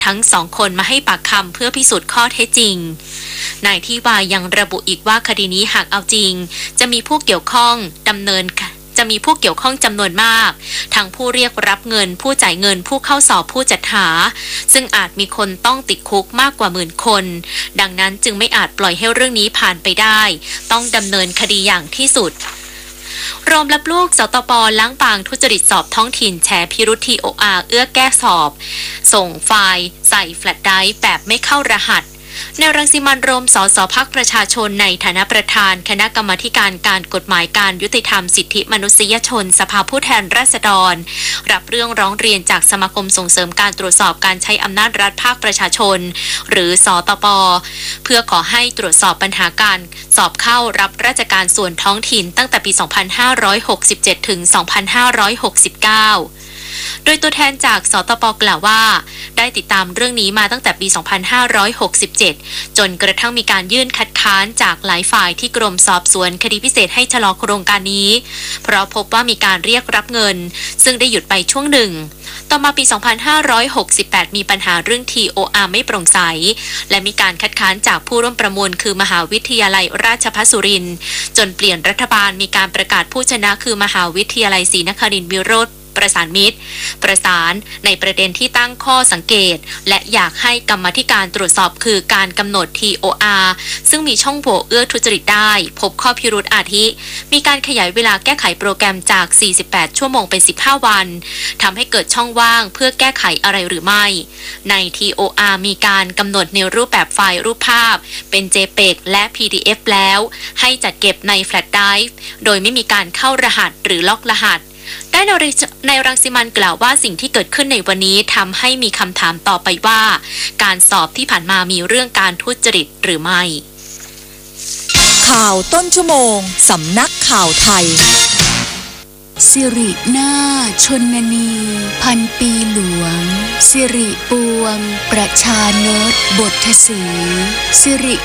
ทั้งสองคนมาให้ปากคำเพื่อพิสูจน์ข้อเท็จจริงนายทิวายังระบุอีกว่าคดีนี้หากเอาจริงจะมีผู้เกี่ยวข้องจำนวนมากทั้งผู้เรียกรับเงินผู้จ่ายเงินผู้เข้าสอบผู้จัดหาซึ่งอาจมีคนต้องติดคุกมากกว่า10,000 คนดังนั้นจึงไม่อาจปล่อยให้เรื่องนี้ผ่านไปได้ต้องดำเนินคดีอย่างที่สุดโรมรับลูกสตป.ล้างปางทุจริตสอบท้องถิ่นแฉพิรุธ TOR เอื้อแก้สอบส่งไฟล์ใส่แฟลชไดรฟ์แบบไม่เข้ารหัสนายรังสิมันต์ โรม สสพรรคประชาชนในฐานะประธานคณะกรรมาธิการการกฎหมายการยุติธรรมสิทธิมนุษยชนสภาผู้แทนราษฎรรับเรื่องร้องเรียนจากสมาคมส่งเสริมการตรวจสอบการใช้อำนาจรัฐภาคประชาชนหรือสตป.เพื่อขอให้ตรวจสอบปัญหาการสอบเข้ารับราชการส่วนท้องถิ่นตั้งแต่ปี 2567 ถึง 2569โดยตัวแทนจากสตป.กล่าวว่าได้ติดตามเรื่องนี้มาตั้งแต่ปี 2567 จนกระทั่งมีการยื่นคัดค้านจากหลายฝ่ายที่กรมสอบสวนคดีพิเศษให้ชะลอโครงการนี้เพราะพบว่ามีการเรียกรับเงินซึ่งได้หยุดไปช่วงหนึ่งต่อมาปี 2568 มีปัญหาเรื่อง TOR ไม่โปร่งใสและมีการคัดค้านจากผู้ร่วมประมูลคือมหาวิทยาลัยราชภัฏสุรินทร์จนเปลี่ยนรัฐบาลมีการประกาศผู้ชนะคือมหาวิทยาลัยศรีนครินทร์วิโรธประสานมิตรประสานในประเด็นที่ตั้งข้อสังเกตและอยากให้กรรมาธิการตรวจสอบคือการกำหนด TOR ซึ่งมีช่องโหว่เอื้อทุจริตได้พบข้อพิรุธอาทิมีการขยายเวลาแก้ไขโปรแกรมจาก48ชั่วโมงเป็น15วันทำให้เกิดช่องว่างเพื่อแก้ไขอะไรหรือไม่ใน TOR มีการกำหนดในรูปแบบไฟล์รูปภาพเป็น JPEG และ PDF แล้วให้จัดเก็บในแฟลชไดรฟ์โดยไม่มีการเข้ารหัสหรือล็อกรหัสได้ในรังสิมันต์กล่าวว่าสิ่งที่เกิดขึ้นในวันนี้ทำให้มีคำถามต่อไปว่าการสอบที่ผ่านมามีเรื่องการทุจริตหรือไม่ข่าวต้นชั่วโมงสำนักข่าวไทยสิรินาชนนีพันปีหลวงสิริปวงประชานตบทศรีสิริ